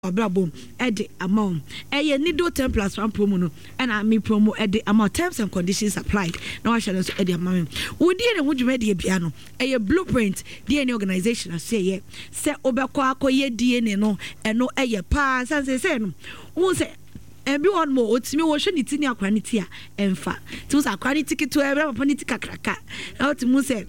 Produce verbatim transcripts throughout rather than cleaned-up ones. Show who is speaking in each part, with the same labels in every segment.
Speaker 1: Abrabom ede amount eye nido ten plus one promo no and me promo ede amount terms and conditions applied na wa share so ede amount wo die ne wodwuma de bia no eye blueprint die ne organization say ye se obekọ akoye die ne no eno eye pa sanse say no wo say ebi one more otimi wo hwe ni tini akwa ni ti a emfa ti wo say akwa ni ticket to ebra papa ni tikakraka na otimi say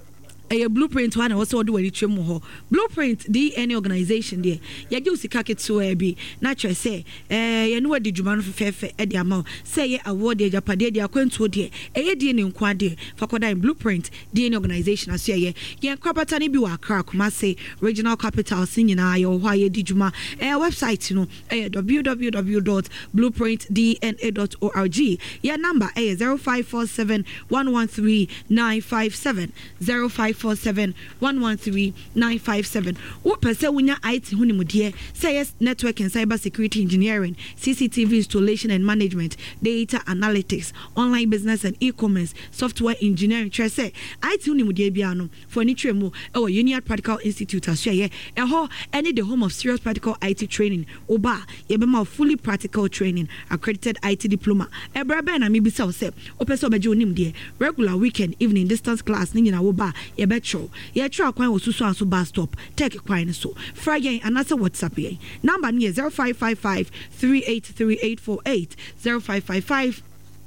Speaker 1: a blueprint one also do any trim ho blueprint the any organization there ya do sika keto e bi na try say eh ye no wadi djuma no fefe e de amount say ye award e japade de akwantuo de e ye de ne nkwa de fakoda in blueprint the any organization as ye ye kwapata ne bi wa akra kuma say regional capital sin nyina ye ho ye di djuma eh website no eh w w w dot blueprint d n a dot org your number eh zero five four seven one one three nine five seven zero five four seven one one three nine five seven. What person wunya I T hunimudie say yes network and cyber security engineering, C C T V installation and management, data analytics, online business and e-commerce, software engineering. Try say I T hunimudie biano for any tremo or Union Practical Institute as share a ho any the home of serious practical I T training. Oba yebema fully practical training, accredited I T diploma. Ebra ben na mibi say say opeso bejo nimdie regular weekend evening distance class ni na oba betro ye tra kwan osusu aso bus stop take kwan so Friday and answer WhatsApp ye number near zero five five five three eight three eight four eight zero five five five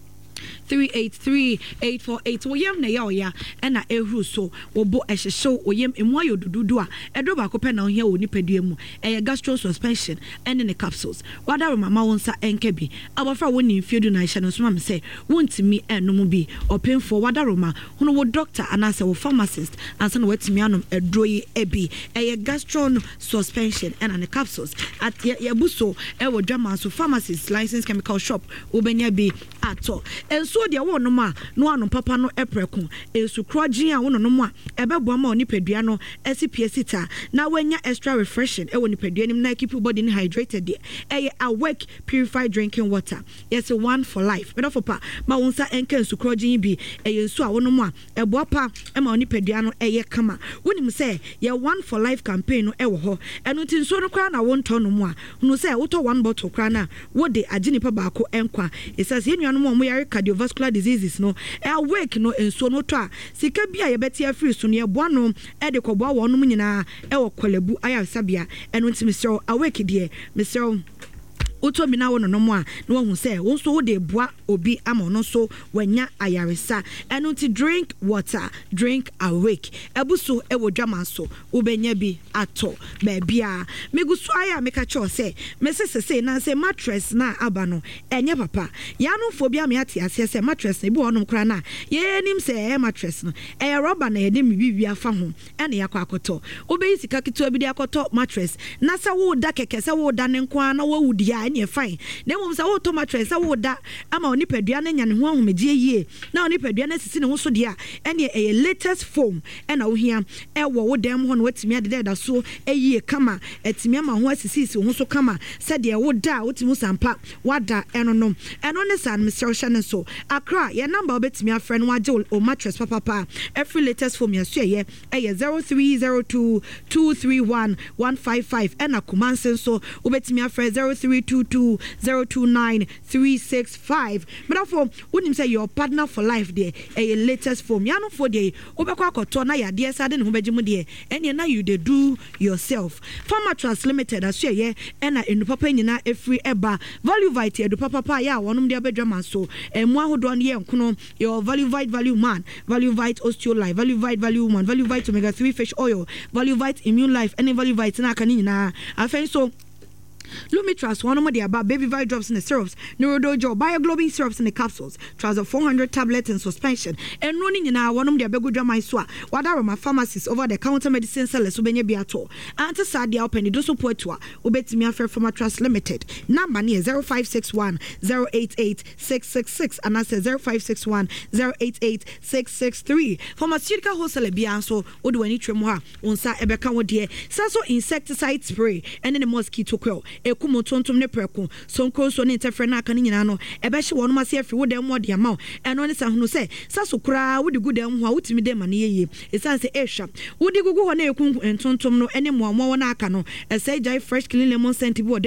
Speaker 1: three eight three eight four eight wo yem na ya oya na ehuru so wo bo ehyehyw wo yem emu ayo dududu a edo ba ko pe na ohia wo nipadua mu eye gastro suspension and in the capsules wada mama wonsa enka bi abofra wo ni mfiedu na hye no so mam say wontimi enum bi openfo wada roma hono wo doctor anase wo pharmacist ansa na watimi anom edroyi ebi eye gastro suspension and in the capsules at ye buso e wo dwama so pharmacist license chemical shop obenya bi ato enso de wo no ma no anu papa no epreku ensu kroagin a wo no mo a ebeboa ma onipadua no esipie sita na wanya extra refreshing e wo nipadua nim na keep your body hydrated de e awake purified drinking water yes one for life but for pa ma wonsa enka ensu kroagin bi e ensu a wo no mo a eboa pa e ma onipadua no eye kama wonim say ye one for life campaign no e wo ho eno tin so no kra na wo nto no mo a no say wo to one bottle kra na wo de agini pa ba ko enkwa it says ye nuanu mo mo yare cardiovascular diseases no e awake no enso no to a sika bia ye beti afiri so no ye boa no e de koboa wo no nyina e wo kwalebu ayasabia eno ntimi sero awake de mesero uto mi na wo no mo a no hu say wo so wo de boa obi ama no so wanya ayaresa eno nti drink water drink awake ebuso e wo dwama so ubenya bi ato ba bia megusu aya meka cho say mesesese na say mattress na aba no enye papa ya no fo bia me ate ase say mattress na bi wonom kra na ye nim say e mattress no e rubber na ye de mi bibia fa ho ene yakọ akoto obeyi sika kitu bi de akoto mattress na sa wo da keke sa wo da ne nko na wo wudi ya ene fine na mum sa wo to mattress sa wo da ama oni padua na nya ne ho ahomedie yie na oni padua na sisi ne ho so de a ene e latest foam ena wo hia e wo wo dem ho no watimi ade da so eyie kama etimi ama ho asisi si ho so kama se de wo da wotimi sampa wada eno no eno ne san Mister Shannon so akra ye number obetimi afre no waje o mattress papa pa every latest foam ye so ye e zero three zero two two three one one five five ena kumansen so obetimi afre zero three two two zero two nine three six five. But for wouldn't say your partner for life there a latest form ya no for day obekwa akoto na ya de sade ne ho begimu de ene na you dey do yourself Farmer Trust Limited asue ye ena enu papa nyina efri eba value vite edu papa pa ya wonum de abedwama so emu ahodo ne ye nkono your value vite value man value vite osteolife value vite value woman value vite omega three fish oil value vite immune life and value vite na kan nyina afen so Lumitras, one of the about baby vi drops in the syrups, Neurodojo, bioglobin syrups in the capsules, Trazo four hundred tablets in suspension, and running in our one of the Begudra Maiswa, what are my pharmacies over the counter medicine sellers, Ubenya Biato, Anta Sadia Open, Doso Poetua, Ubetimi Affair Farmer Trust Limited, number near zero five six one zero eight eight six six six, and I said zero five six one zero eight eight six six three. Pharmaceutical wholesale Bianso, Oduani Tremoa, Unsa Ebeka Wodie, Sasso insecticide spray, and then the mosquito quill. ekumo tontom ne preko sonko so ne interfere na aka ne nyina no ebe hye wono ase afri wo dem mo de ama eno ne sa hunu se saso kura wo de gudem ho a wotimi dem na yeye esan se ehwa wo de gugu ho na ekun ntontom no ene mo mo na aka no ese jai fresh clean lemon scent bi